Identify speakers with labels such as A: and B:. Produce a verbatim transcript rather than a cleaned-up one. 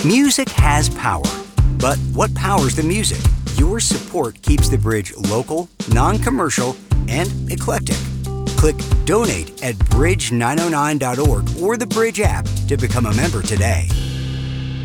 A: Music has power, but what powers the music? Your support keeps the Bridge local, non-commercial, and eclectic. Click Donate at bridge nine oh nine dot org or the Bridge app to become a member today.